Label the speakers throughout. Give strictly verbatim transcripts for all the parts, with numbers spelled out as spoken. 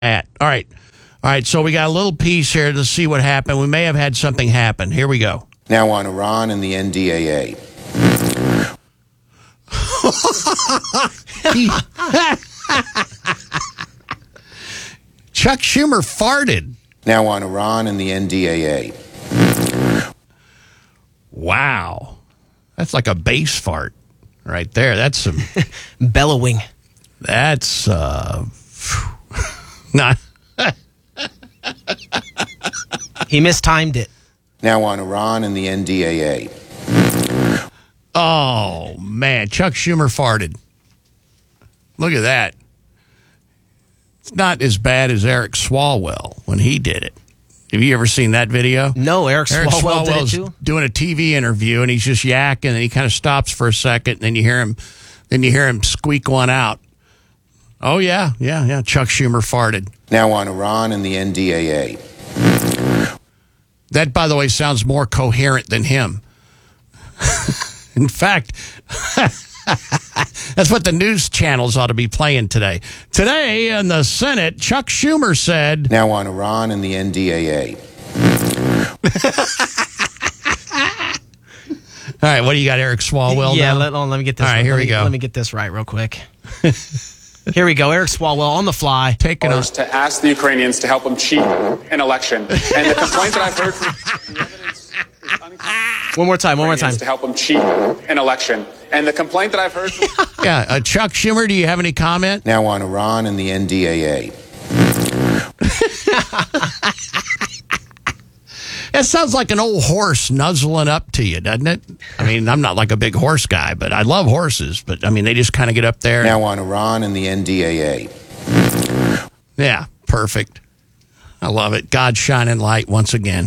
Speaker 1: All right. All right, so we got a little piece here to see what happened. We may have had something happen. Here we go.
Speaker 2: Now on Iran and the N D A A.
Speaker 1: Chuck Schumer farted.
Speaker 2: Now on Iran and the N D A A.
Speaker 1: Wow. That's like a bass fart right there. That's some...
Speaker 3: Bellowing.
Speaker 1: That's, uh... not...
Speaker 3: He mistimed it.
Speaker 2: Now on Iran and the N D A A.
Speaker 1: Oh, man. Chuck Schumer farted. Look at that. It's not as bad as Eric Swalwell when he did it. Have you ever seen that video?
Speaker 3: No, Eric,
Speaker 1: Eric
Speaker 3: Swalwell did it
Speaker 1: Swalwell's
Speaker 3: too?
Speaker 1: doing a T V interview, and he's just yakking, and he kind of stops for a second, and then you hear him, then you hear him squeak one out. Oh, yeah, yeah, yeah. Chuck Schumer farted.
Speaker 2: Now on Iran and the N D A A.
Speaker 1: That, by the way, sounds more coherent than him. In fact, that's what the news channels ought to be playing today. Today in the Senate, Chuck Schumer said...
Speaker 2: Now on Iran and the N D A A.
Speaker 1: All right, what do you got, Eric Swalwell?
Speaker 3: Yeah,
Speaker 1: now?
Speaker 3: let, oh, let me get this
Speaker 1: All right,
Speaker 3: right.
Speaker 1: here
Speaker 3: let
Speaker 1: we
Speaker 3: me,
Speaker 1: go.
Speaker 3: Let me get this right real quick. Here we go. Eric Swalwell on the fly.
Speaker 1: Taking us
Speaker 4: to ask the Ukrainians to help them cheat an election. And the complaint that I've heard from the evidence is unconscionable.
Speaker 3: One more time, one more time.
Speaker 4: To help them cheat an election. And the complaint that I've heard from...
Speaker 1: Yeah, uh, Chuck Schumer, do you have any comment?
Speaker 2: Now on Iran and the N D A A.
Speaker 1: That sounds like an old horse nuzzling up to you, doesn't it? I mean, I'm not like a big horse guy, but I love horses. But, I mean, they just kind of get up there.
Speaker 2: Now on Iran and the N D A A.
Speaker 1: Yeah, perfect. I love it. God shining light once again.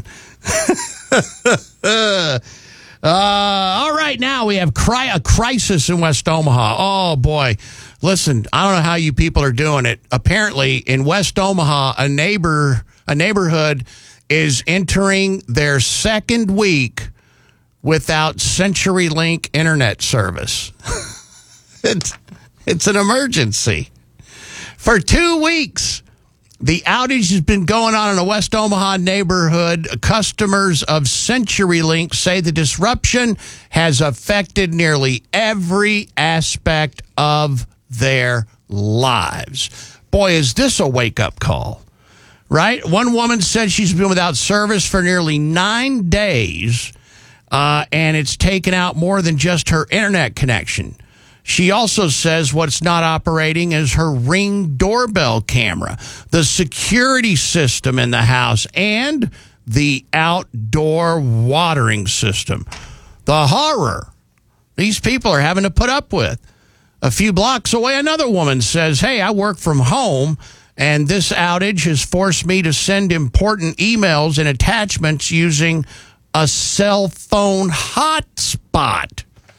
Speaker 1: uh, all right, now we have cri- a crisis in West Omaha. Oh, boy. Listen, I don't know how you people are doing it. Apparently, in West Omaha, a neighbor, a neighborhood is entering their second week without CenturyLink internet service. it's, it's an emergency. For two weeks, the outage has been going on in a West Omaha neighborhood. Customers of CenturyLink say the disruption has affected nearly every aspect of their lives. Boy, is this a wake-up call. Right? One woman said she's been without service for nearly nine days, uh, and it's taken out more than just her internet connection. She also says what's not operating is her Ring doorbell camera, the security system in the house, and the outdoor watering system. The horror these people are having to put up with. A few blocks away, another woman says, hey, I work from home, and this outage has forced me to send important emails and attachments using a cell phone hotspot.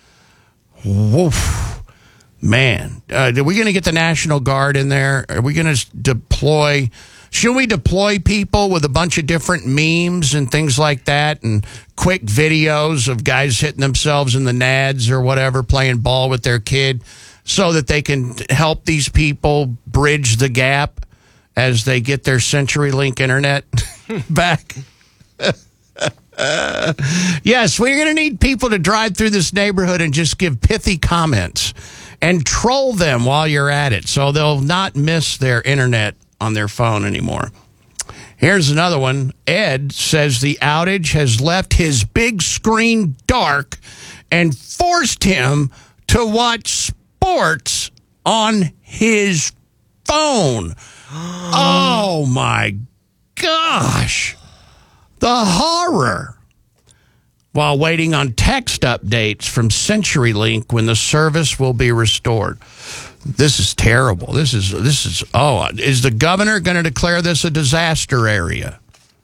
Speaker 1: Woof. Man, uh, are we going to get the National Guard in there? Are we going to deploy? Should we deploy people with a bunch of different memes and things like that and quick videos of guys hitting themselves in the nads or whatever, playing ball with their kid so that they can help these people bridge the gap as they get their CenturyLink internet back? uh, yes, we're going to need people to drive through this neighborhood and just give pithy comments and troll them while you're at it so they'll not miss their internet on their phone anymore. Here's another one. Ed says the outage has left his big screen dark and forced him to watch sports on his phone. Oh, my gosh. The horror. While waiting on text updates from CenturyLink when the service will be restored. This is terrible. This is, this is, oh, is the governor going to declare this a disaster area?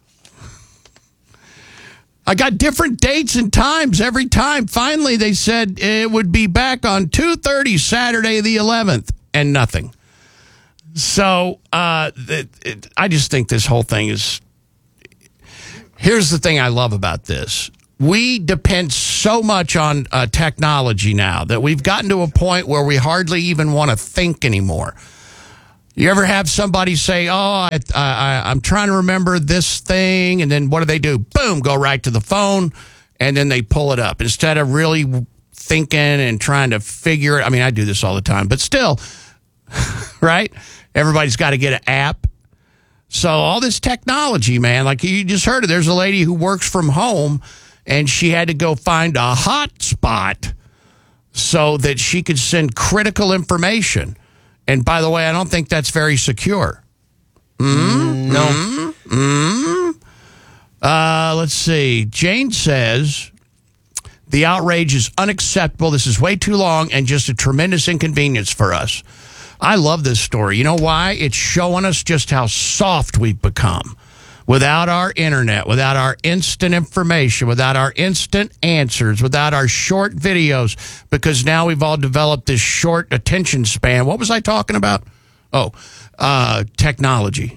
Speaker 1: I got different dates and times every time. Finally, they said it would be back on two thirty Saturday the eleventh, and nothing. So uh, it, it, I just think this whole thing is... Here's the thing I love about this. We depend so much on uh, technology now that we've gotten to a point where we hardly even want to think anymore. You ever have somebody say, oh, I, I, I'm trying to remember this thing, and then what do they do? Boom, go right to the phone, and then they pull it up. Instead of really thinking and trying to figure it. I mean, I do this all the time, but still, right? Everybody's got to get an app. So all this technology, man, like you just heard it. There's a lady who works from home, and she had to go find a hotspot so that she could send critical information. And by the way, I don't think that's very secure. Mm,
Speaker 3: no.
Speaker 1: Mm, mm. Uh, let's see. Jane says, the outrage is unacceptable. This is way too long and just a tremendous inconvenience for us. I love this story. You know why? It's showing us just how soft we've become. Without our internet, without our instant information, without our instant answers, without our short videos, because now we've all developed this short attention span. What was I talking about? Oh, uh, technology.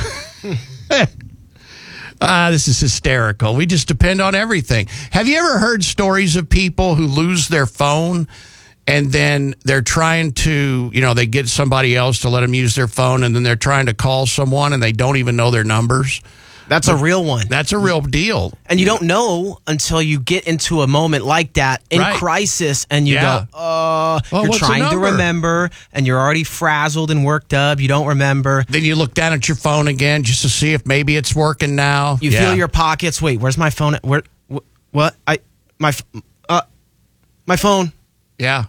Speaker 1: uh, this is hysterical. We just depend on everything. Have you ever heard stories of people who lose their phone and then they're trying to, you know, they get somebody else to let them use their phone, and then they're trying to call someone and they don't even know their numbers?
Speaker 3: That's a real one.
Speaker 1: That's a real deal.
Speaker 3: And you don't know until you get into a moment like that in
Speaker 1: Right.
Speaker 3: crisis, and you
Speaker 1: Yeah.
Speaker 3: go, uh,
Speaker 1: Well,
Speaker 3: you're
Speaker 1: what's the
Speaker 3: trying to
Speaker 1: number?
Speaker 3: remember, and you're already frazzled and worked up. You don't remember.
Speaker 1: Then you look down at your phone again just to see if maybe it's working now.
Speaker 3: You
Speaker 1: Yeah.
Speaker 3: feel your pockets. Wait, where's my phone? at? Where? Wh- what? I my f- uh my phone.
Speaker 1: Yeah.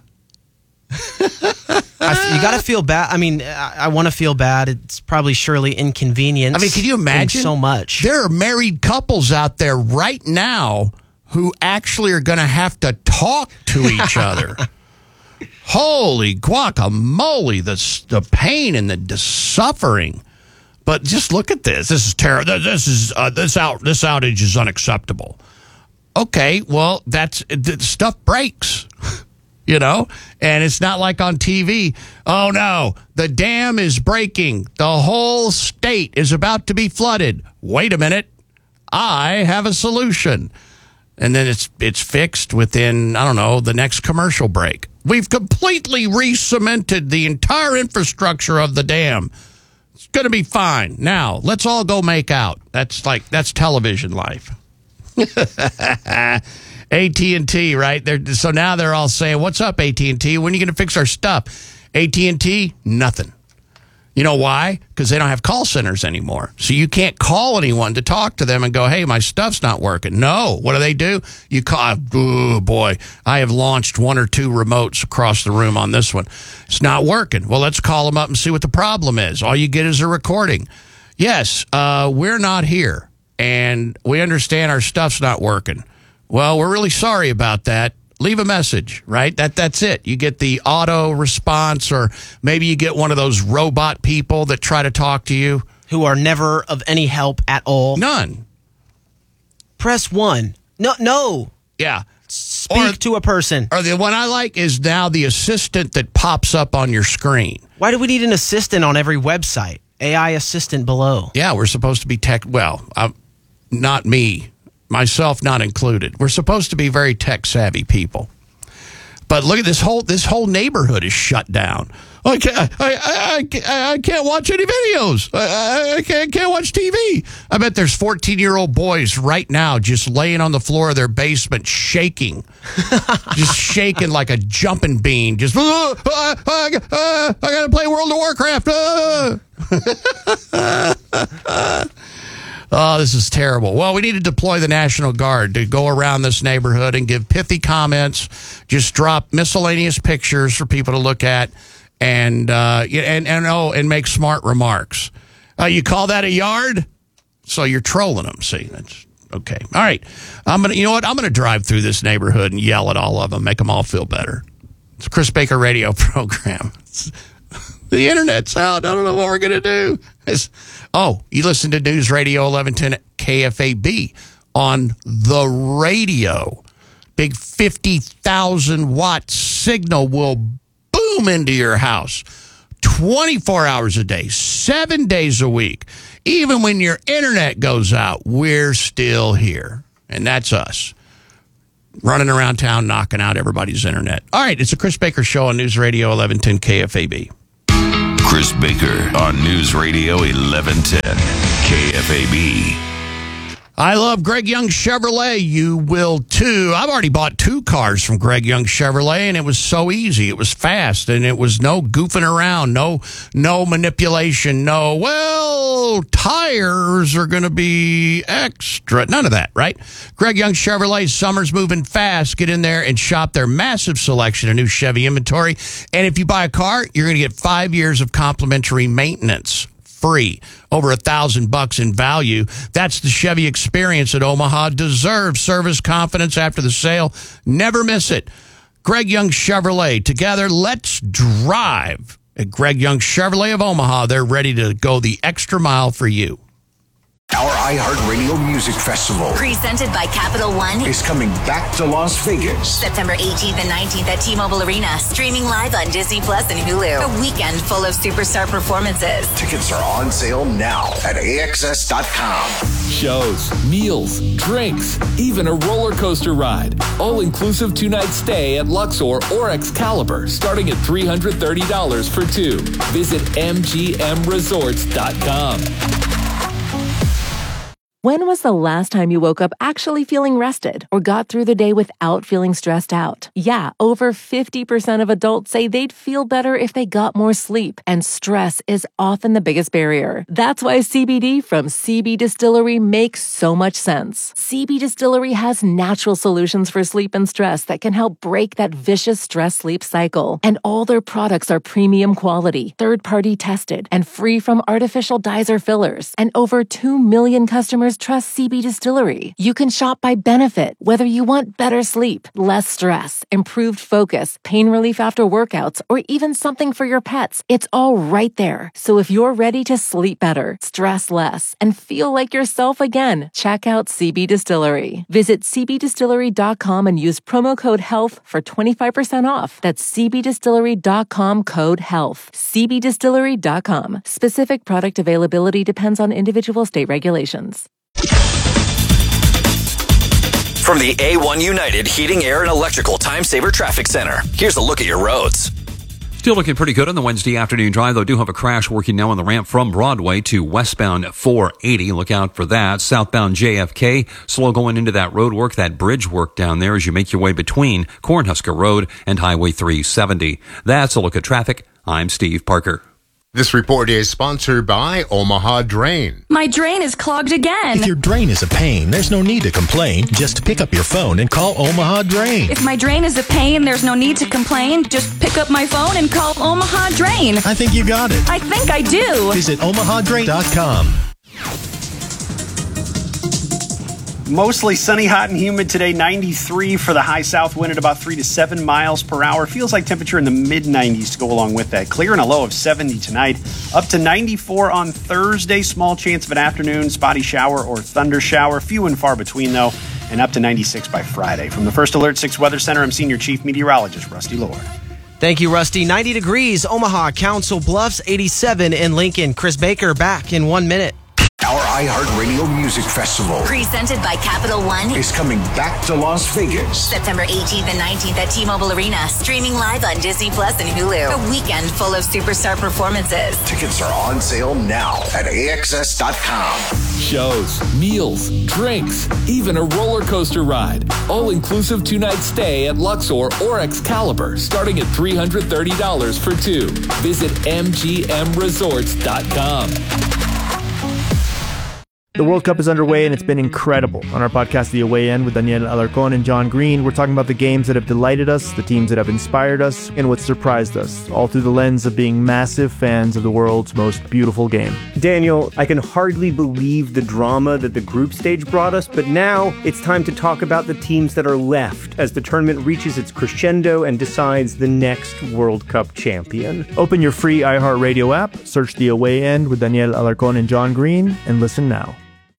Speaker 3: I, you got to feel bad. I mean, I, I want to feel bad. It's probably surely inconvenience.
Speaker 1: I mean, can you imagine?
Speaker 3: so much.
Speaker 1: There are married couples out there right now who actually are going to have to talk to each other. Holy guacamole, the, the pain and the, the suffering. But just look at this. This is terrible. This is uh, this out. This outage is unacceptable. Okay, well, that's the stuff breaks. You know, and it's not like on T V. Oh, no, the dam is breaking. The whole state is about to be flooded. Wait a minute. I have a solution. And then it's it's fixed within, I don't know, the next commercial break. We've completely re-cemented the entire infrastructure of the dam. It's going to be fine. Now, let's all go make out. That's like, that's television life. A T and T, right? They're, so now they're all saying, what's up, A T and T? When are you going to fix our stuff? A T and T, nothing. You know why? Because they don't have call centers anymore. So you can't call anyone to talk to them and go, hey, my stuff's not working. No. What do they do? You call, oh, boy, I have launched one or two remotes across the room on this one. It's not working. Well, let's call them up and see what the problem is. All you get is a recording. Yes, uh, we're not here, and we understand our stuff's not working. Well, we're really sorry about that. Leave a message, right? That That's it. You get the auto response, or maybe you get one of those robot people that try to talk to you.
Speaker 3: Who are never of any help at all.
Speaker 1: None.
Speaker 3: Press one. No, no.
Speaker 1: Yeah.
Speaker 3: Speak
Speaker 1: Or-
Speaker 3: to a person.
Speaker 1: Or the one I like is now the assistant that pops up on your screen.
Speaker 3: Why do we need an assistant on every website? A I assistant below.
Speaker 1: Yeah, we're supposed to be tech. Well, uh, not me. Myself not included. We're supposed to be very tech savvy people. But look at this whole this whole neighborhood is shut down. I can't, I, I, I, I can't watch any videos. I, I can't, can't watch T V. I bet there's fourteen-year-old boys right now just laying on the floor of their basement shaking. Just shaking like a jumping bean. Just, uh, uh, uh, uh, I got to play World of Warcraft. Uh. Oh, this is terrible. Well, we need to deploy the National Guard to go around this neighborhood and give pithy comments, just drop miscellaneous pictures for people to look at, and uh, and and oh, and make smart remarks. Uh, you call that a yard? So you're trolling them. See, that's okay. All right, I'm gonna. You know what? I'm gonna drive through this neighborhood and yell at all of them, make them all feel better. It's a Chris Baker radio program. It's, the internet's out. I don't know what we're going to do. It's, oh, you listen to News Radio eleven ten K F A B on the radio. Big fifty thousand watt signal will boom into your house twenty-four hours a day, seven days a week. Even when your internet goes out, we're still here. And that's us. Running around town, knocking out everybody's internet. All right, it's a Chris Baker Show on News Radio eleven ten K F A B.
Speaker 5: Chris Baker on News Radio eleven ten K F A B.
Speaker 1: I love Greg Young Chevrolet. You will too. I've already bought two cars from Greg Young Chevrolet, and it was so easy. It was fast, and it was no goofing around, no no manipulation, no, well, tires are going to be extra. None of that, right? Greg Young Chevrolet, summer's moving fast. Get in there and shop their massive selection of new Chevy inventory. And if you buy a car, you're going to get five years of complimentary maintenance. Free. Over a thousand bucks in value. That's the Chevy experience that Omaha deserves. Service, confidence after the sale. Never miss it. Greg Young Chevrolet. Together, let's drive. At Greg Young Chevrolet of Omaha, they're ready to go the extra mile for you.
Speaker 6: Our iHeartRadio Music Festival,
Speaker 7: presented by Capital One,
Speaker 6: is coming back to Las Vegas.
Speaker 7: September eighteenth and nineteenth at T-Mobile Arena. Streaming live on Disney Plus and Hulu. A weekend full of superstar performances.
Speaker 6: Tickets are on sale now at A X S dot com.
Speaker 8: Shows, meals, drinks, even a roller coaster ride. All-inclusive two-night stay at Luxor or Excalibur, starting at three hundred thirty dollars for two. Visit M G M resorts dot com.
Speaker 9: When was the last time you woke up actually feeling rested or got through the day without feeling stressed out? Yeah, over fifty percent of adults say they'd feel better if they got more sleep, and stress is often the biggest barrier. That's why C B D from C B Distillery makes so much sense. C B Distillery has natural solutions for sleep and stress that can help break that vicious stress-sleep cycle. And all their products are premium quality, third-party tested, and free from artificial dyes or fillers. And over two million customers trust C B Distillery. You can shop by benefit, whether you want better sleep, less stress, improved focus, pain relief after workouts, or even something for your pets. It's all right there. So if you're ready to sleep better, stress less, and feel like yourself again, check out C B Distillery. Visit C B distillery dot com and use promo code HEALTH for twenty-five percent off. That's C B distillery dot com code HEALTH. C B distillery dot com. Specific product availability depends on individual state regulations.
Speaker 10: From the A one United Heating, Air, and Electrical Time Saver Traffic Center, here's a look at your roads.
Speaker 11: Still looking pretty good on the Wednesday afternoon drive, though. Do have a crash working now on the ramp from Broadway to westbound four eighty. Look out for that. Southbound J F K, slow going into that road work, that bridge work down there as you make your way between Cornhusker Road and Highway three seventy. That's a look at traffic. I'm Steve Parker.
Speaker 12: This report is sponsored by Omaha Drain.
Speaker 13: My drain is clogged again.
Speaker 14: If your drain is a pain, there's no need to complain. Just pick up your phone and call Omaha Drain.
Speaker 13: If my drain is a pain, there's no need to complain. Just pick up my phone and call Omaha Drain.
Speaker 14: I think you got it.
Speaker 13: I think I do.
Speaker 14: Visit omaha drain dot com.
Speaker 15: Mostly sunny, hot, and humid today. ninety-three for the high south wind at about three to seven miles per hour. Feels like temperature in the mid nineties to go along with that. Clear and a low of seventy tonight. Up to ninety-four on Thursday. Small chance of an afternoon spotty shower or thunder shower. Few and far between, though. And up to ninety-six by Friday. From the First Alert six Weather Center, I'm Senior Chief Meteorologist Rusty Lord.
Speaker 3: Thank you, Rusty. ninety degrees, Omaha, Council Bluffs, eighty-seven in Lincoln. Chris Baker back in one minute.
Speaker 6: Our iHeartRadio Music Festival,
Speaker 7: presented by Capital One,
Speaker 6: is coming back to Las Vegas.
Speaker 7: September eighteenth and nineteenth at T-Mobile Arena. Streaming live on Disney Plus and Hulu. A weekend full of superstar performances.
Speaker 6: Tickets are on sale now at A X S dot com.
Speaker 8: Shows, meals, drinks, even a roller coaster ride. All-inclusive two-night stay at Luxor or Excalibur, starting at three hundred thirty dollars for two. Visit M G M resorts dot com.
Speaker 16: The World Cup is underway, and it's been incredible. On our podcast, The Away End, with Daniel Alarcón and John Green, we're talking about the games that have delighted us, the teams that have inspired us, and what surprised us, all through the lens of being massive fans of the world's most beautiful game.
Speaker 17: Daniel, I can hardly believe the drama that the group stage brought us, but now it's time to talk about the teams that are left as the tournament reaches its crescendo and decides the next World Cup champion.
Speaker 16: Open your free iHeartRadio app, search The Away End with Daniel Alarcón and John Green, and listen now.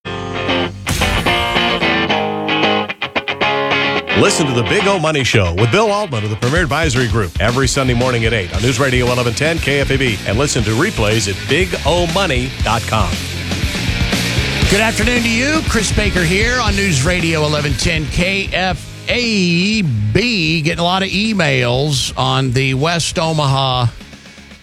Speaker 18: Listen to the Big O Money Show with Bill Altman of the Premier Advisory Group every Sunday morning at eight on News Radio eleven ten K F A B, and listen to replays at big o money dot com.
Speaker 1: Good afternoon to you. Chris Baker here on News Radio eleven ten K F A B. Getting a lot of emails on the West Omaha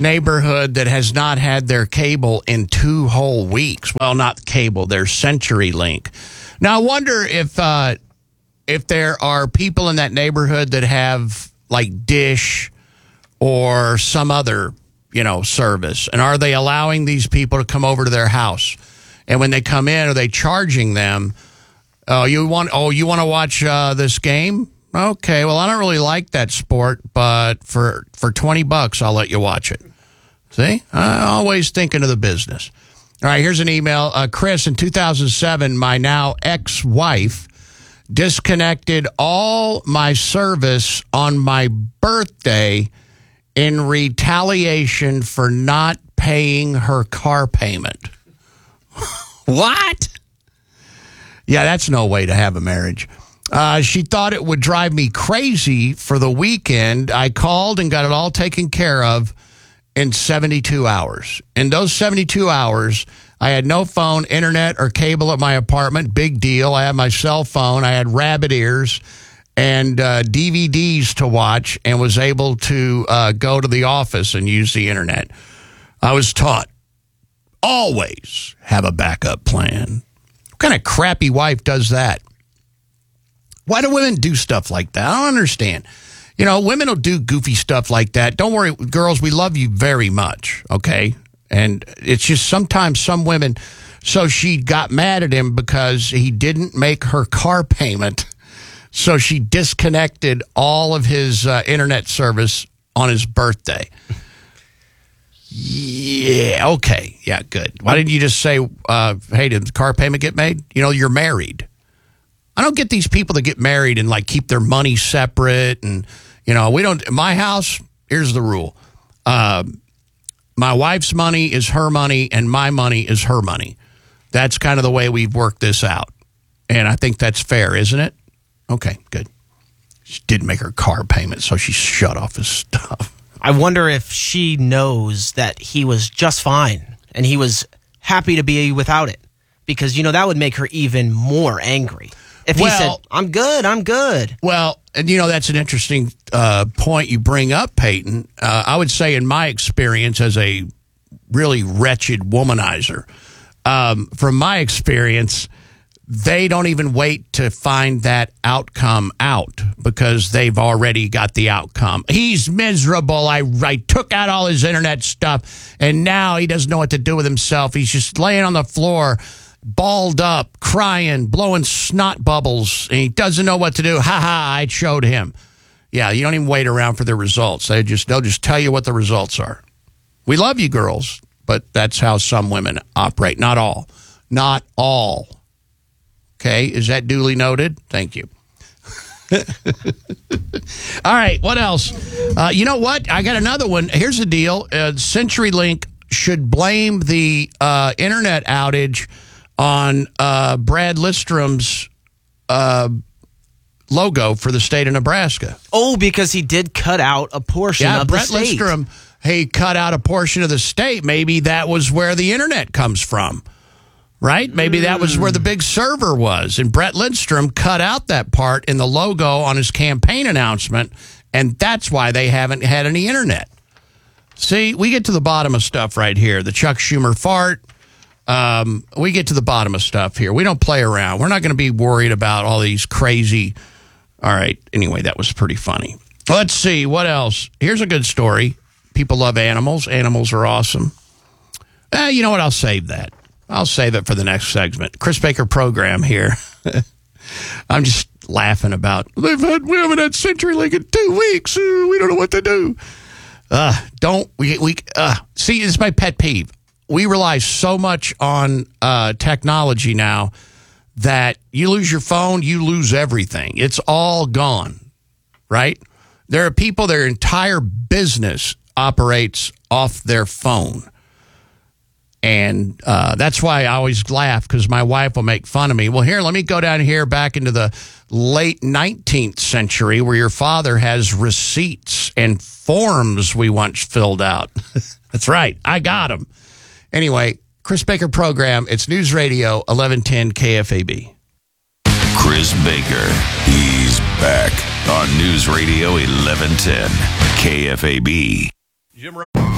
Speaker 1: neighborhood that has not had their cable in two whole weeks. Well, not cable, their CenturyLink. Now, I wonder if uh, if there are people in that neighborhood that have like Dish or some other, you know, service, and are they allowing these people to come over to their house? And when they come in, are they charging them? Oh, you want? Oh, you want to watch uh, this game? Okay, well, I don't really like that sport, but for for twenty bucks, I'll let you watch it. See, I'm always thinking of the business. All right, here's an email. Uh, Chris, in two thousand seven, my now ex-wife disconnected all my service on my birthday in retaliation for not paying her car payment. What? Yeah, that's no way to have a marriage. Uh, she thought it would drive me crazy for the weekend. I called and got it all taken care of in seventy-two hours. In those seventy-two hours, I had no phone, internet, or cable at my apartment. Big deal. I had my cell phone. I had rabbit ears and uh, D V Ds to watch and was able to uh, go to the office and use the internet. I was taught, always have a backup plan. What kind of crappy wife does that? Why do women do stuff like that? I don't understand. You know, women will do goofy stuff like that. Don't worry, girls, we love you very much, okay? And it's just sometimes some women, so she got mad at him because he didn't make her car payment. So she disconnected all of his uh, internet service on his birthday. Yeah, okay. Yeah, good. Why didn't you just say, uh, hey, did the car payment get made? You know, you're married. I don't get these people that get married and like keep their money separate. And, you know, we don't, in my house, here's the rule. Uh, my wife's money is her money and my money is her money. That's kind of the way we've worked this out. And I think that's fair, isn't it? Okay, good. She did make her car payment, so she shut off his stuff.
Speaker 3: I wonder if she knows that he was just fine and he was happy to be without it. Because, you know, that would make her even more angry. If he
Speaker 1: well,
Speaker 3: said, I'm good, I'm good.
Speaker 1: Well, and you know, that's an interesting uh, point you bring up, Peyton. Uh, I would say in my experience as a really wretched womanizer, um, from my experience, they don't even wait to find that outcome out because they've already got the outcome. He's miserable. I, I took out all his internet stuff, and now he doesn't know what to do with himself. He's just laying on the floor, balled up, crying, blowing snot bubbles, and he doesn't know what to do. Ha ha, I showed him. Yeah, you don't even wait around for the results. They just, they'll just tell you what the results are. We love you, girls, but that's how some women operate. Not all. Not all. Okay, is that duly noted? Thank you. All right, what else? Uh, you know what? I got another one. Here's the deal. Uh, CenturyLink should blame the uh, internet outage on uh, Brad Lidstrom's uh, logo for the state of Nebraska.
Speaker 3: Oh, because he did cut out a portion
Speaker 1: yeah,
Speaker 3: of
Speaker 1: Brett
Speaker 3: the state.
Speaker 1: Lidstrom, he cut out a portion of the state. Maybe that was where the internet comes from, right? Maybe mm. that was where the big server was. And Brett Lidstrom cut out that part in the logo on his campaign announcement, and that's why they haven't had any internet. See, we get to the bottom of stuff right here. The Chuck Schumer fart. Um, we get to the bottom of stuff here. We don't play around. We're not going to be worried about all these crazy. All right. Anyway, that was pretty funny. Let's see. What else? Here's a good story. People love animals. Animals are awesome. Eh, you know what? I'll save that. I'll save it for the next segment. Chris Baker program here. I'm just laughing about, They've had, we haven't had CenturyLink in two weeks. Uh, we don't know what to do. Uh, don't we? We uh, see. It's my pet peeve. We rely so much on uh, technology now that you lose your phone, you lose everything. It's all gone, right? There are people, their entire business operates off their phone. And uh, that's why I always laugh, because my wife will make fun of me. Well, here, let me go down here back into the late nineteenth century where your father has receipts and forms we once filled out. That's right. I got them. Anyway, Chris Baker program. It's News Radio eleven ten K F A B.
Speaker 5: Chris Baker. He's back on News Radio eleven ten K F A B.
Speaker 18: Jim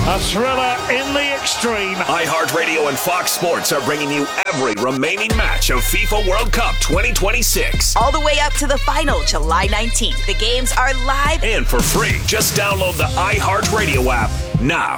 Speaker 19: A thriller in the extreme.
Speaker 6: iHeartRadio and Fox Sports are bringing you every remaining match of FIFA World Cup twenty twenty-six.
Speaker 7: All the way up to the final, July nineteenth. The games are live
Speaker 6: and for free. Just download the iHeartRadio app now.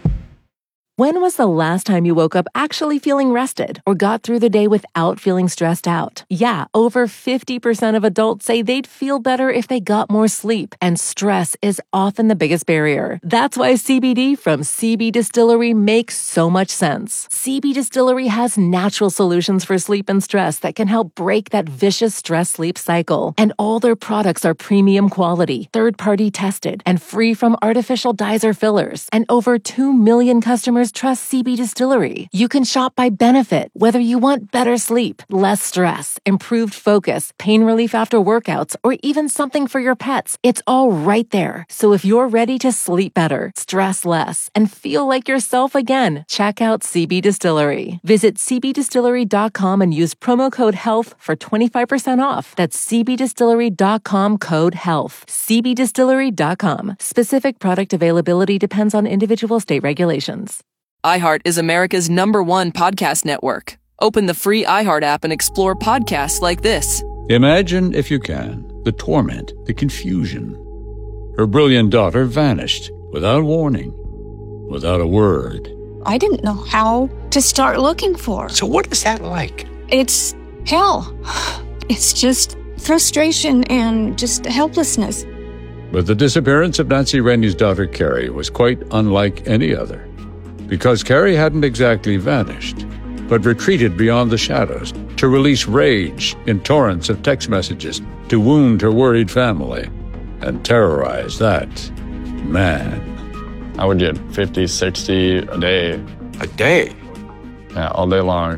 Speaker 9: When was the last time you woke up actually feeling rested or got through the day without feeling stressed out? Yeah, over fifty percent of adults say they'd feel better if they got more sleep, and stress is often the biggest barrier. That's why C B D from C B Distillery makes so much sense. C B Distillery has natural solutions for sleep and stress that can help break that vicious stress-sleep cycle. And all their products are premium quality, third-party tested, and free from artificial dyes or fillers. And over two million customers trust C B Distillery. You can shop by benefit, whether you want better sleep, less stress, improved focus, pain relief after workouts, or even something for your pets. It's all right there. So if you're ready to sleep better, stress less, and feel like yourself again, check out C B Distillery. Visit c b distillery dot com and use promo code HEALTH for twenty-five percent off. That's c b distillery dot com code HEALTH. c b distillery dot com. Specific product availability depends on individual state regulations.
Speaker 20: iHeart is America's number one podcast network. Open the free iHeart app and explore podcasts like this.
Speaker 21: Imagine, if you can, the torment, the confusion. Her brilliant daughter vanished without warning, without a word.
Speaker 22: I didn't know how to start looking for her.
Speaker 21: So what is that like?
Speaker 22: It's hell. It's just frustration and just helplessness.
Speaker 21: But the disappearance of Nancy Rennie's daughter, Carrie, was quite unlike any other. Because Carrie hadn't exactly vanished, but retreated beyond the shadows to release rage in torrents of text messages to wound her worried family and terrorize that man.
Speaker 23: I would get fifty, sixty a day.
Speaker 21: A day?
Speaker 23: Yeah, all day long.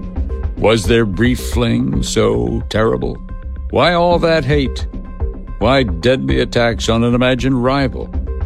Speaker 21: Was their brief fling so terrible? Why all that hate? Why deadly attacks on an imagined rival?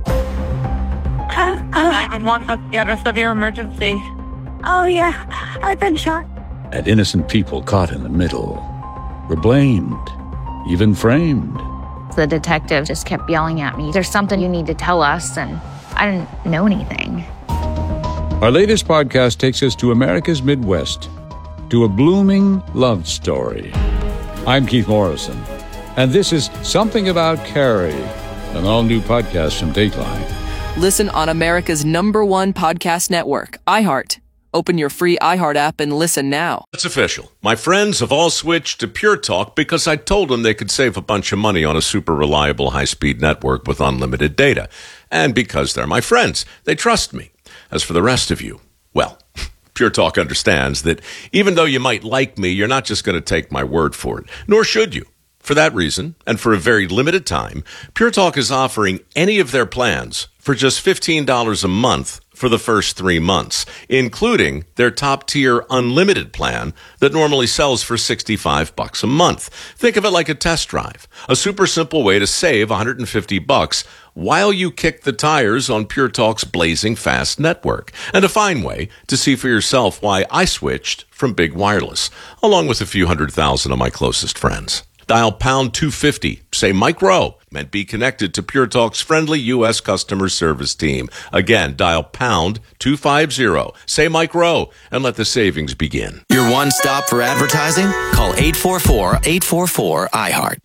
Speaker 24: nine one one, let's get a severe emergency.
Speaker 22: Oh, yeah, I've been shot.
Speaker 21: And innocent people caught in the middle were blamed, even framed.
Speaker 25: The detective just kept yelling at me, "There's something you need to tell us," and I didn't know anything.
Speaker 21: Our latest podcast takes us to America's Midwest, to a blooming love story. I'm Keith Morrison, and this is Something About Carrie, an all-new podcast from Dateline.
Speaker 20: Listen on America's number one podcast network, iHeart. Open your free iHeart app and listen now.
Speaker 26: It's official. My friends have all switched to Pure Talk because I told them they could save a bunch of money on a super reliable high-speed network with unlimited data. And because they're my friends, they trust me. As for the rest of you, well, Pure Talk understands that even though you might like me, you're not just going to take my word for it, nor should you. For that reason, and for a very limited time, Pure Talk is offering any of their plans for just fifteen dollars a month for the first three months, including their top-tier unlimited plan that normally sells for sixty-five bucks a month. Think of it like a test drive, a super simple way to save one hundred fifty bucks while you kick the tires on Pure Talk's blazing fast network, and a fine way to see for yourself why I switched from big wireless, along with a few hundred thousand of my closest friends. Dial pound two fifty, say Mike Rowe, and be connected to Pure Talk's friendly U S customer service team. Again, dial pound two fifty, say Mike Rowe, and let the savings begin.
Speaker 10: Your one stop for advertising? Call eight four four, eight four four, I heart.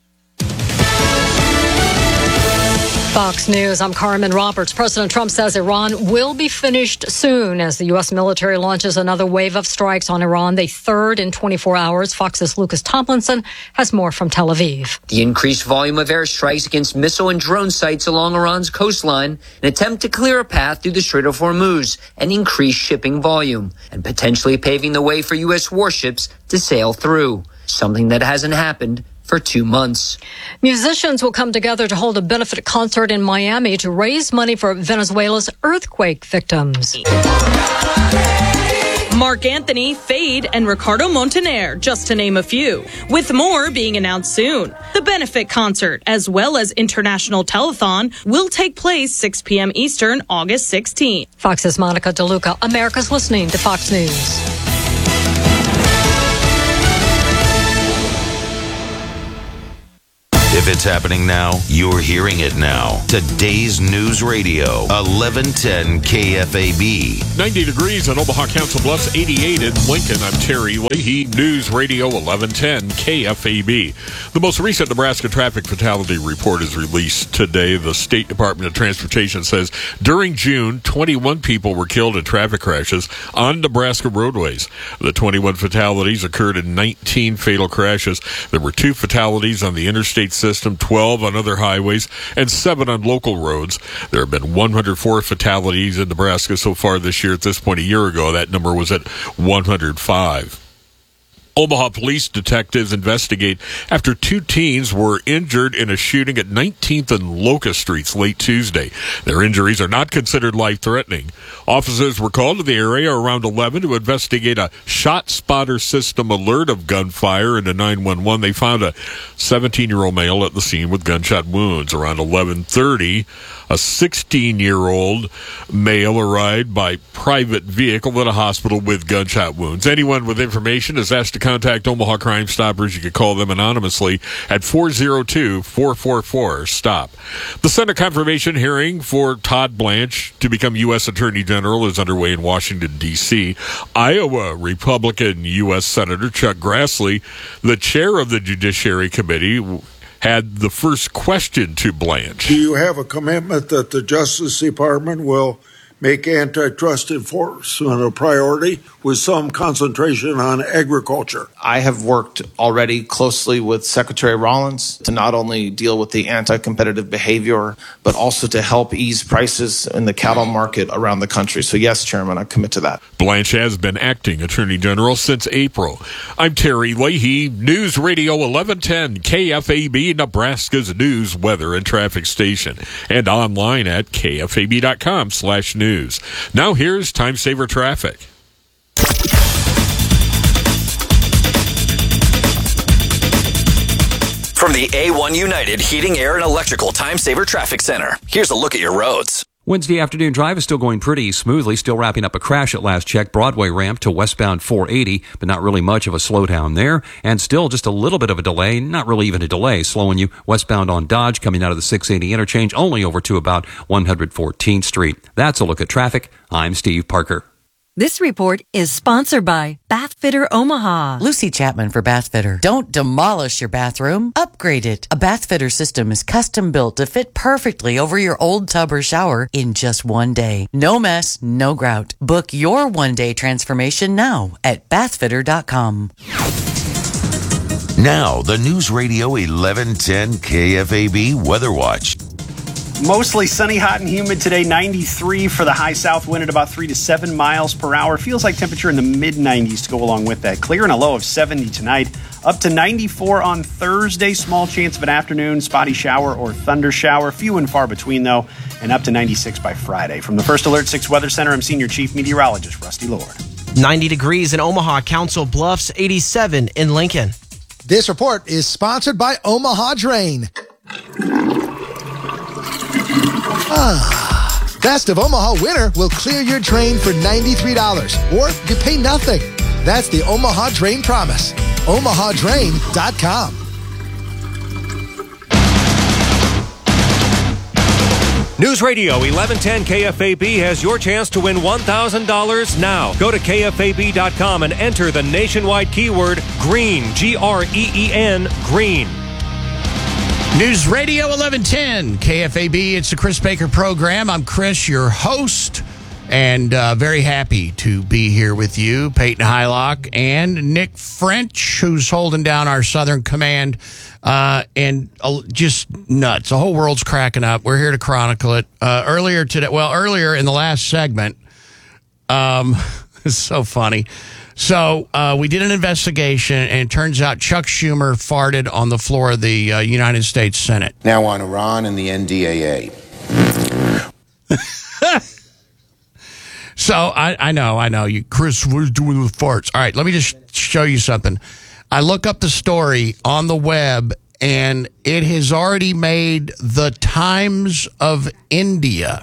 Speaker 27: Fox News, I'm Carmen Roberts. President Trump says Iran will be finished soon as the U S military launches another wave of strikes on Iran, the third in twenty-four hours. Fox's Lucas Tomlinson has more from Tel Aviv.
Speaker 28: The increased volume of airstrikes against missile and drone sites along Iran's coastline, an attempt to clear a path through the Strait of Hormuz and increase shipping volume, and potentially paving the way for U S warships to sail through, something that hasn't happened for two months.
Speaker 27: Musicians will come together to hold a benefit concert in Miami to raise money for Venezuela's earthquake victims.
Speaker 29: Mark Anthony, Fade, and Ricardo Montaner, just to name a few, with more being announced soon. The benefit concert, as well as International Telethon, will take place six p.m. Eastern, August sixteenth.
Speaker 27: Fox's Monica DeLuca. America's listening to Fox News.
Speaker 5: If it's happening now, you're hearing it now. Today's News Radio, eleven ten K F A B.
Speaker 2: ninety degrees in Omaha Council Bluffs, eighty-eight in Lincoln. I'm Terry Leahy, News Radio eleven ten K F A B. The most recent Nebraska traffic fatality report is released today. The State Department of Transportation says during June, twenty-one people were killed in traffic crashes on Nebraska roadways. The twenty-one fatalities occurred in nineteen fatal crashes. There were two fatalities on the interstate system, twelve on other highways, and seven on local roads. There have been one hundred four fatalities in Nebraska so far this year. At this point a year ago, that number was at one hundred five. Omaha police detectives investigate after two teens were injured in a shooting at nineteenth and Locust Streets late Tuesday. Their injuries are not considered life-threatening. Officers were called to the area around eleven to investigate a shot spotter system alert of gunfire. In a nine one one, they found a seventeen-year-old male at the scene with gunshot wounds. Around eleven thirty, a sixteen-year-old male arrived by private vehicle at a hospital with gunshot wounds. Anyone with information is asked to contact Omaha Crime Stoppers. You can call them anonymously at four oh two, four four four, STOP. The Senate confirmation hearing for Todd Blanche to become U S Attorney General is underway in Washington, D C Iowa Republican U S Senator Chuck Grassley, the chair of the Judiciary Committee, had the first question to Blanche.
Speaker 4: Do you have a commitment that the Justice Department will make antitrust enforcement a priority with some concentration on agriculture?
Speaker 8: I have worked already closely with Secretary Rollins to not only deal with the anti-competitive behavior, but also to help ease prices in the cattle market around the country. So yes, Chairman, I commit to that.
Speaker 2: Blanche has been acting Attorney General since April. I'm Terry Leahy, News Radio eleven ten K F A B, Nebraska's news, weather, and traffic station, and online at K F A B dot com slash news. Now here's Time Saver Traffic.
Speaker 10: From the A one United Heating, Air, and Electrical Time Saver Traffic Center, here's a look at your roads.
Speaker 11: Wednesday afternoon drive is still going pretty smoothly, still wrapping up a crash at last check. Broadway ramp to westbound four eighty, but not really much of a slowdown there. And still just a little bit of a delay, not really even a delay, slowing you westbound on Dodge coming out of the six eighty interchange, only over to about one hundred fourteenth Street. That's a look at traffic. I'm Steve Parker.
Speaker 12: This report is sponsored by Bath Fitter Omaha.
Speaker 13: Lucy Chapman for Bath Fitter. Don't demolish your bathroom, upgrade it. A Bath Fitter system is custom built to fit perfectly over your old tub or shower in just one day. No mess, no grout. Book your one-day transformation now at bath fitter dot com.
Speaker 5: Now, the News Radio eleven ten K F A B Weather Watch.
Speaker 14: Mostly sunny, hot, and humid today. ninety-three for the high south wind at about three to seven miles per hour. Feels like temperature in the mid nineties to go along with that. Clear and a low of seventy tonight. Up to ninety-four on Thursday. Small chance of an afternoon spotty shower or thunder shower. Few and far between, though. And up to ninety-six by Friday. From the First Alert six Weather Center, I'm Senior Chief Meteorologist Rusty Lord.
Speaker 3: ninety degrees in Omaha, Council Bluffs, eighty-seven in Lincoln.
Speaker 15: This report is sponsored by Omaha Drain. Ah, Best of Omaha winter will clear your drain for ninety-three dollars, or you pay nothing. That's the Omaha Drain promise. omaha drain dot com.
Speaker 17: News Radio eleven ten K F A B has your chance to win one thousand dollars now. Go to K F A B dot com and enter the nationwide keyword GREEN, G R E E N, GREEN.
Speaker 1: News Radio eleven ten K F A B. It's the Chris Baker program. I'm Chris, your host, and uh, very happy to be here with you, Peyton Hylock and Nick French, who's holding down our Southern Command, uh, and uh, just nuts. The whole world's cracking up. We're here to chronicle it. Uh, earlier today, well, earlier in the last segment, um, it's so funny. So uh, we did an investigation, and it turns out Chuck Schumer farted on the floor of the uh, United States Senate.
Speaker 30: Now on Iran and the N D A A.
Speaker 1: So I, I know, I know. You, Chris, what are you doing with farts? All right, let me just show you something. I look up the story on the web, and it has already made the Times of India.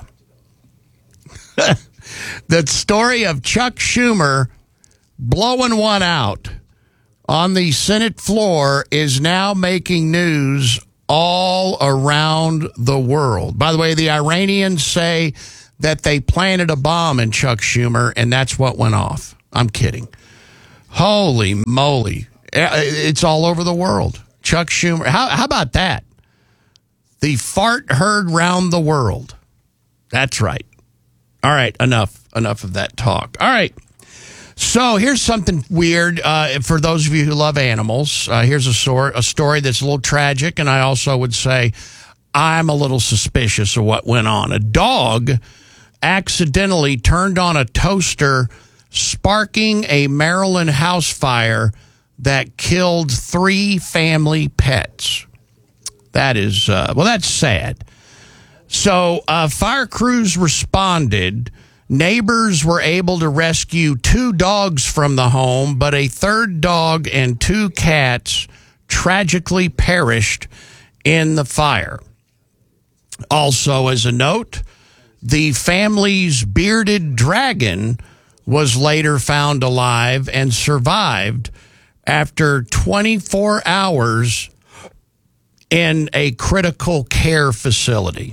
Speaker 1: The story of Chuck Schumer blowing one out on the Senate floor is now making news all around the world. By the way, the Iranians say that they planted a bomb in Chuck Schumer, and that's what went off. I'm kidding. Holy moly. It's all over the world. Chuck Schumer. How, how about that? The fart heard round the world. That's right. All right, enough. Enough of that talk. All right. So here's something weird uh, for those of you who love animals. Uh, here's a, sor- a story that's a little tragic, and I also would say I'm a little suspicious of what went on. A dog accidentally turned on a toaster, sparking a Maryland house fire that killed three family pets. That is, uh, well, that's sad. So uh, fire crews responded. Neighbors were able to rescue two dogs from the home, but a third dog and two cats tragically perished in the fire. Also, as a note, the family's bearded dragon was later found alive and survived after twenty-four hours in a critical care facility.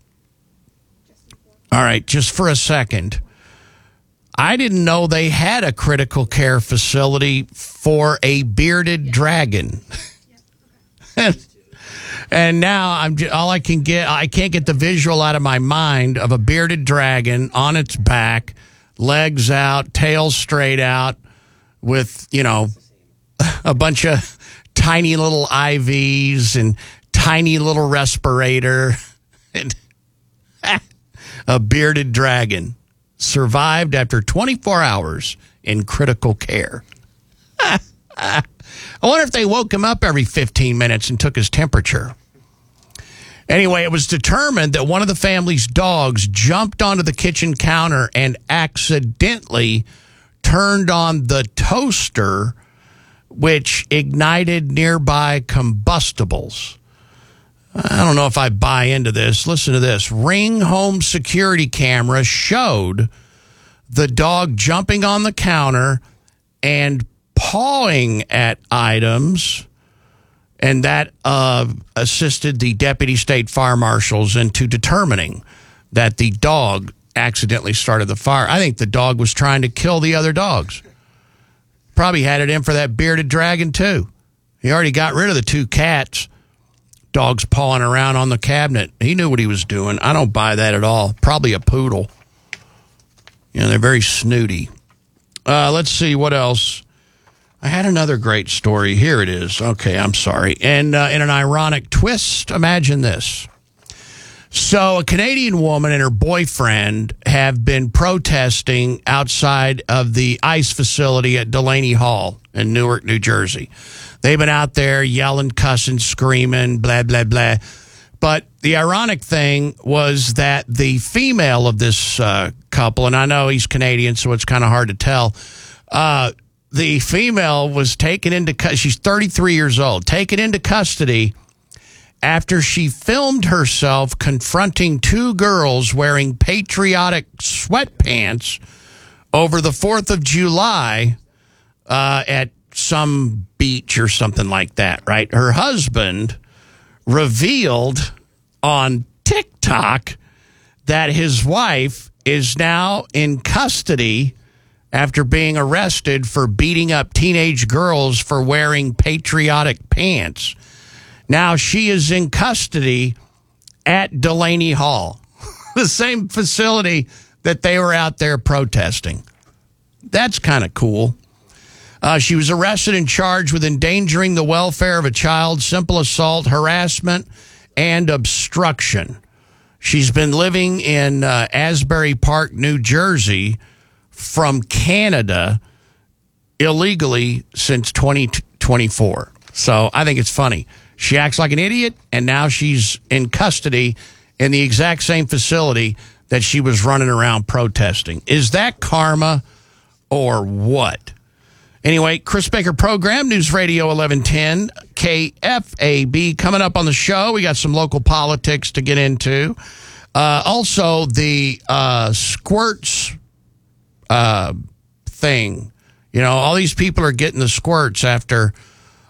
Speaker 1: All right, just for a second. I didn't know they had a critical care facility for a bearded dragon. And now I'm just, all I can get, I can't get the visual out of my mind of a bearded dragon on its back, legs out, tail straight out, with, you know, a bunch of tiny little I Vs and tiny little respirator. And a bearded dragon survived after twenty-four hours in critical care. I wonder if they woke him up every fifteen minutes and took his temperature. Anyway, it was determined that one of the family's dogs jumped onto the kitchen counter and accidentally turned on the toaster, which ignited nearby combustibles. I don't know if I buy into this. Listen to this. Ring home security camera showed the dog jumping on the counter and pawing at items, and that uh, assisted the deputy state fire marshals into determining that the dog accidentally started the fire. I think the dog was trying to kill the other dogs. Probably had it in for that bearded dragon, too. He already got rid of the two cats. Dogs pawing around on the cabinet. He knew what he was doing. I don't buy that at all. Probably a poodle. You know, they're very snooty. Uh, let's see what else. I had another great story. Here it is. Okay, I'm sorry. And uh, in an ironic twist, imagine this. So a Canadian woman and her boyfriend have been protesting outside of the ICE facility at Delaney Hall in Newark, New Jersey. They've been out there yelling, cussing, screaming, blah, blah, blah. But the ironic thing was that the female of this uh, couple, and I know he's Canadian, so it's kind of hard to tell, uh, the female was taken into, she's thirty-three years old, taken into custody after she filmed herself confronting two girls wearing patriotic sweatpants over the fourth of July uh, at some beach or something like that, right? Her husband revealed on TikTok that his wife is now in custody after being arrested for beating up teenage girls for wearing patriotic pants. Now she is in custody at Delaney Hall, the same facility that they were out there protesting. That's kind of cool. Uh, she was arrested and charged with endangering the welfare of a child, simple assault, harassment, and obstruction. She's been living in uh, Asbury Park, New Jersey, from Canada illegally since twenty twenty-four. So I think it's funny. She acts like an idiot, and now she's in custody in the exact same facility that she was running around protesting. Is that karma or what? Anyway, Chris Baker program, News Radio eleven ten, K F A B. Coming up on the show, we got some local politics to get into. Uh, also, the uh, squirts uh, thing. You know, all these people are getting the squirts after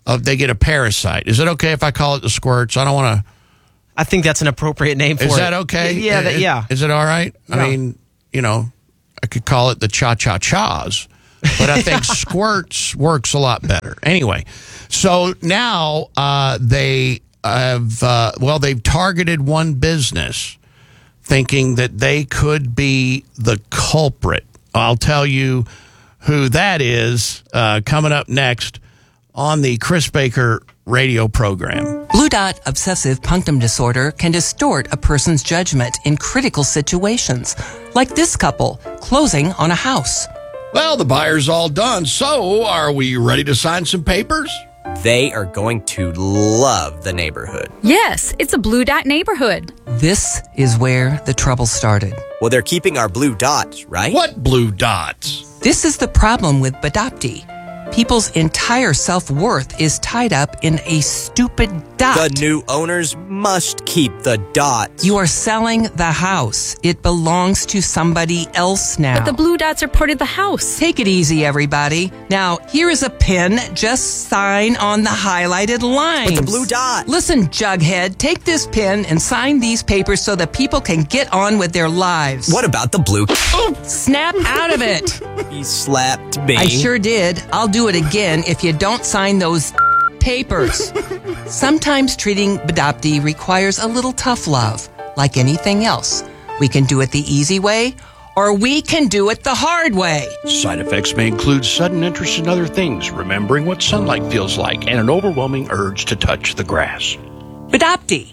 Speaker 1: of they get a parasite. Is it okay if I call it the squirts? I don't want to.
Speaker 3: I think that's an appropriate name for it.
Speaker 1: Is that okay?
Speaker 3: Yeah, that,
Speaker 1: is,
Speaker 3: yeah.
Speaker 1: Is it all right?
Speaker 3: Yeah.
Speaker 1: I mean, you know, I could call it the cha-cha-chas, but I think squirts works a lot better. Anyway, so now uh, they have, uh, well, they've targeted one business thinking that they could be the culprit. I'll tell you who that is uh, coming up next on the Chris Baker radio program.
Speaker 6: Blue dot obsessive punctum disorder can distort a person's judgment in critical situations, like this couple closing on a house.
Speaker 1: Well, the buyer's all done, so are we ready to sign some papers?
Speaker 7: They are going to love the neighborhood.
Speaker 9: Yes, it's a Blue Dot neighborhood.
Speaker 6: This is where the trouble started.
Speaker 7: Well, they're keeping our blue dots, right?
Speaker 1: What blue dots?
Speaker 6: This is the problem with Badopti. People's entire self-worth is tied up in a stupid dot.
Speaker 7: The new owners must keep the dots.
Speaker 6: You are selling the house. It belongs to somebody else now.
Speaker 9: But the blue dots are part of the house.
Speaker 6: Take it easy, everybody. Now, here is a pen. Just sign on the highlighted lines.
Speaker 7: With the blue dot.
Speaker 6: Listen, Jughead, take this pen and sign these papers so that people can get on with their lives.
Speaker 7: What about the blue?
Speaker 6: Snap out of it.
Speaker 7: He slapped me.
Speaker 6: I sure did. I'll do it again if you don't sign those papers. Sometimes treating Badopti requires a little tough love. Like anything else, we can do it the easy way, or we can do it the hard way.
Speaker 1: Side effects may include sudden interest in other things, remembering what sunlight feels like, and an overwhelming urge to touch the grass.
Speaker 6: Badopti.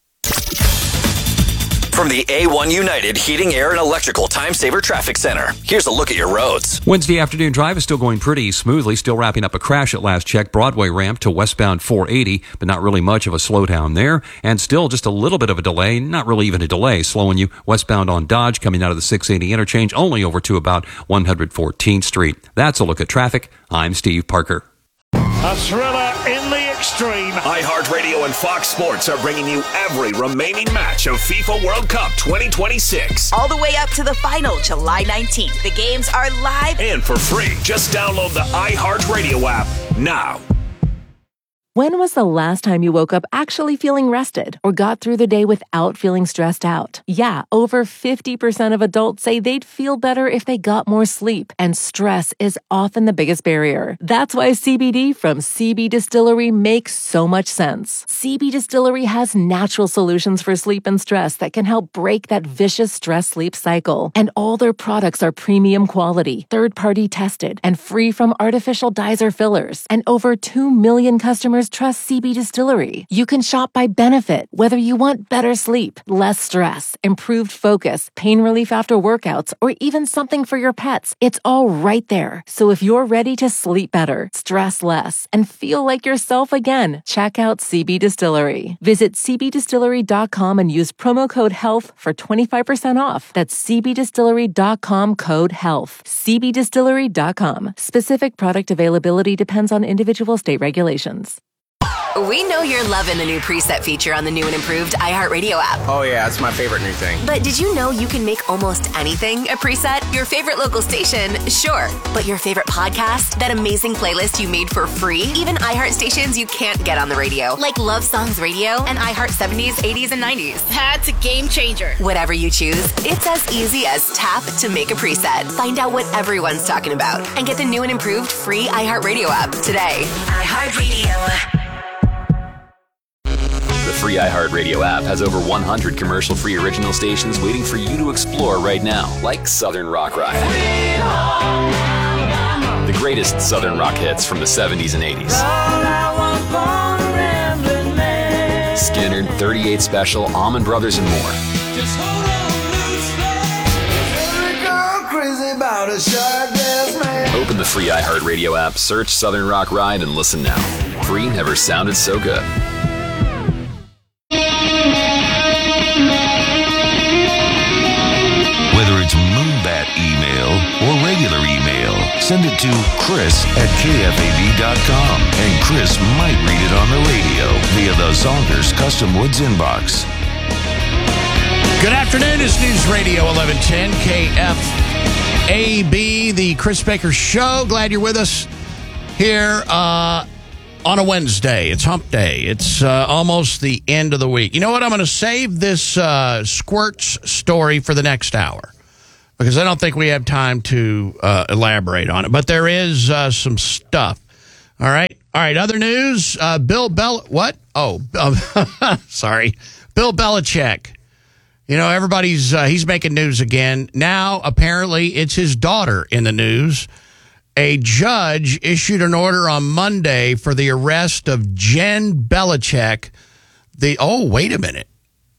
Speaker 10: From the A one United Heating, Air, and Electrical Time Saver Traffic Center, here's a look at your roads.
Speaker 11: Wednesday afternoon drive is still going pretty smoothly, still wrapping up a crash at last check. Broadway ramp to westbound four eighty, but not really much of a slowdown there. And still just a little bit of a delay, not really even a delay, slowing you westbound on Dodge coming out of the six eighty interchange, only over to about one hundred fourteenth Street. That's a look at traffic. I'm Steve Parker.
Speaker 16: A thriller in the extreme.
Speaker 10: iHeartRadio and Fox Sports are bringing you every remaining match of FIFA World Cup twenty twenty-six.
Speaker 18: All the way up to the final, July nineteenth. The games are live
Speaker 10: and for free. Just download the iHeartRadio app now.
Speaker 19: When was the last time you woke up actually feeling rested or got through the day without feeling stressed out? Yeah, over fifty percent of adults say they'd feel better if they got more sleep, and stress is often the biggest barrier. That's why C B D from C B Distillery makes so much sense. C B Distillery has natural solutions for sleep and stress that can help break that vicious stress-sleep cycle. And all their products are premium quality, third-party tested, and free from artificial dyes or fillers. And over two million customers trust C B Distillery. You can shop by benefit, whether you want better sleep, less stress, improved focus, pain relief after workouts, or even something for your pets. It's all right there. So if you're ready to sleep better, stress less, and feel like yourself again, check out C B Distillery. Visit c b distillery dot com and use promo code HEALTH for twenty-five percent off. That's c b distillery dot com code HEALTH. c b distillery dot com. Specific product availability depends on individual state regulations.
Speaker 18: We know you're loving the new preset feature on the new and improved iHeartRadio app.
Speaker 7: Oh, yeah, it's my favorite new thing.
Speaker 18: But did you know you can make almost anything a preset? Your favorite local station, sure. But your favorite podcast? That amazing playlist you made for free? Even iHeart stations you can't get on the radio, like Love Songs Radio and iHeart seventies, eighties, and nineties.
Speaker 9: That's a game changer.
Speaker 18: Whatever you choose, it's as easy as tap to make a preset. Find out what everyone's talking about and get the new and improved free iHeartRadio app today. iHeartRadio.
Speaker 19: The free iHeartRadio app has over one hundred commercial-free original stations waiting for you to explore right now, like Southern Rock Ride. The greatest Southern rock hits from the seventies and eighties. Skinner, thirty-eight Special, Allman Brothers, and more. Open the free iHeartRadio app, search Southern Rock Ride, and listen now. Free never sounded so good.
Speaker 5: Whether it's Moonbat email or regular email, send it to Chris at K F A B dot com, and Chris might read it on the radio via the Zonkers Custom Woods inbox.
Speaker 1: Good afternoon. It's News Radio eleven ten K F A B, the Chris Baker Show. Glad you're with us here uh, on a Wednesday. It's hump day. It's uh, almost the end of the week. You know what? I'm going to save this uh, squirts story for the next hour because I don't think we have time to uh, elaborate on it. But there is uh, some stuff. All right. All right. Other news. Uh, Bill Bel. What? Oh, uh, sorry. Bill Belichick. You know, everybody's, uh, he's making news again. Now, apparently, it's his daughter in the news. A judge issued an order on Monday for the arrest of Jen Belichick. The, oh, wait a minute.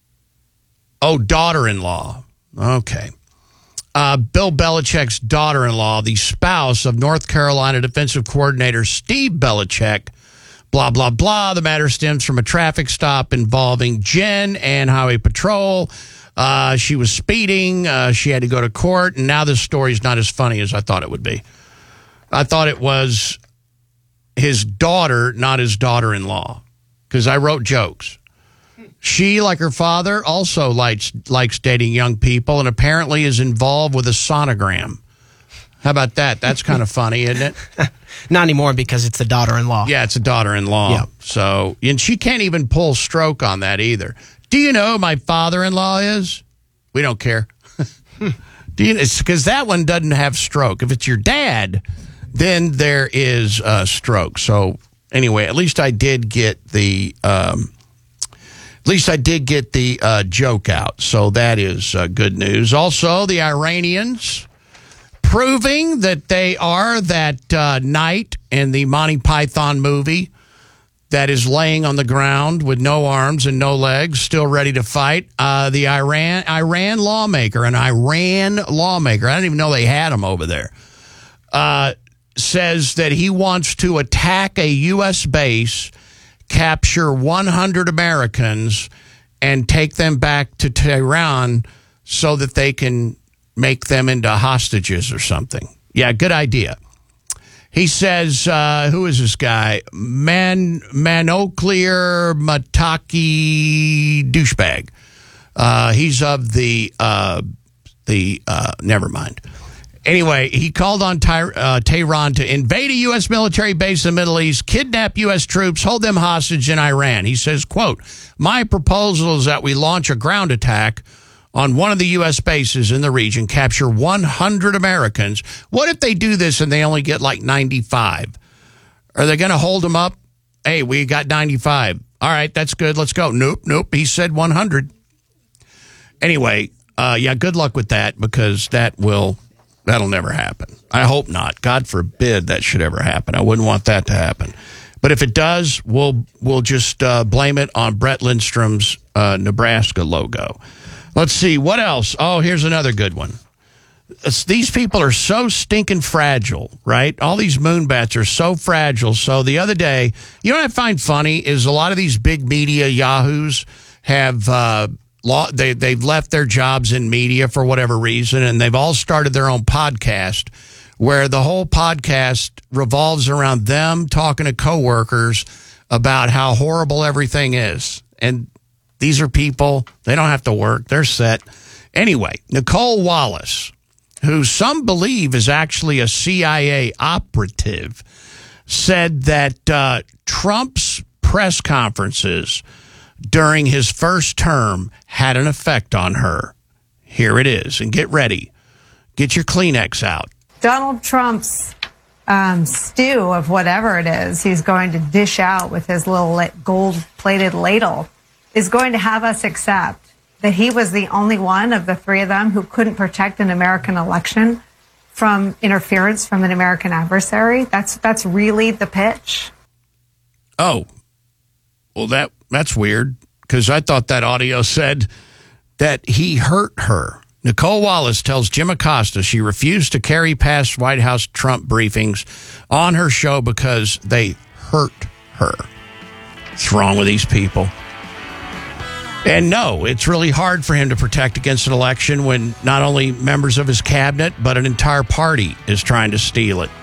Speaker 1: Oh, daughter-in-law. Okay. Uh, Bill Belichick's daughter-in-law, the spouse of North Carolina defensive coordinator Steve Belichick. Blah, blah, blah. The matter stems from a traffic stop involving Jen and Highway Patrol. Uh, she was speeding. Uh, she had to go to court. And now this story's not as funny as I thought it would be. I thought it was his daughter, not his daughter-in-law, because I wrote jokes. She, like her father, also likes, likes dating young people and apparently is involved with a sonogram. How about that? That's kind of funny, isn't it?
Speaker 3: Not anymore because it's the daughter-in-law.
Speaker 1: Yeah, it's a daughter-in-law.
Speaker 3: Yeah.
Speaker 1: So, and she can't even pull stroke on that either. Do you know who my father-in-law is? We don't care. Do you? It's because that one doesn't have stroke. If it's your dad, then there is a stroke. So anyway, at least I did get the um, at least I did get the uh, joke out. So that is uh, good news. Also, the Iranians proving that they are that uh, knight in the Monty Python movie that is laying on the ground with no arms and no legs, still ready to fight. Uh, the Iran Iran lawmaker, an Iran lawmaker, I didn't even know they had him over there, uh, says that he wants to attack a U S base, capture one hundred Americans, and take them back to Tehran so that they can make them into hostages or something. Yeah, good idea. He says, uh, who is this guy? Man, Manoclear Mataki douchebag. Uh, he's of the, uh, the uh, never mind. Anyway, he called on Ty- uh, Tehran to invade a U S military base in the Middle East, kidnap U S troops, hold them hostage in Iran. He says, quote, my proposal is that we launch a ground attack on one of the U S bases in the region, capture one hundred Americans. What if they do this and they only get like ninety-five? Are they going to hold them up? Hey, we got ninety-five. All right, that's good. Let's go. Nope, nope. He said one hundred. Anyway, uh, yeah, good luck with that because that will, that'll never happen. I hope not. God forbid that should ever happen. I wouldn't want that to happen. But if it does, we'll, we'll just uh, blame it on Brett Lindstrom's uh, Nebraska logo. Let's see, what else? Oh, here's another good one. It's, these people are so stinking fragile, right? All these moonbats are so fragile. So the other day, you know what I find funny is a lot of these big media yahoos have uh, law, they, they've left their jobs in media for whatever reason, and they've all started their own podcast where the whole podcast revolves around them talking to coworkers about how horrible everything is. And these are people, they don't have to work, they're set. Anyway, Nicole Wallace, who some believe is actually a C I A operative, said that uh, Trump's press conferences during his first term had an effect on her. Here it is, and get ready. Get your Kleenex out.
Speaker 20: Donald Trump's um, stew of whatever it is he's going to dish out with his little gold-plated ladle is going to have us accept that he was the only one of the three of them who couldn't protect an American election from interference from an American adversary. That's that's really the pitch.
Speaker 1: Oh, well, that that's weird because I thought that audio said that he hurt her. Nicole Wallace tells Jim Acosta she refused to carry past White House Trump briefings on her show because they hurt her. What's wrong with these people? And no, it's really hard for him to protect against an election when not only members of his cabinet, but an entire party is trying to steal it.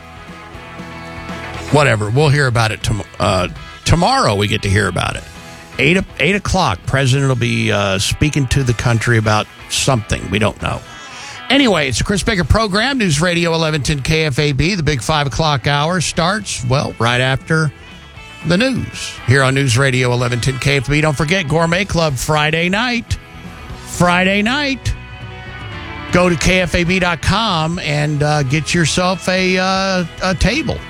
Speaker 1: Whatever. We'll hear about it tom- uh, tomorrow. We get to hear about it. Eight, eight o'clock, President will be uh, speaking to the country about something. We don't know. Anyway, it's a Chris Baker program. News Radio eleven ten K F A B. The big five o'clock hour starts, well, right after the news here on News Radio eleven ten K F B. Don't forget Gourmet Club Friday night. Friday night. Go to K F A B dot com and uh, get yourself a, uh, a table.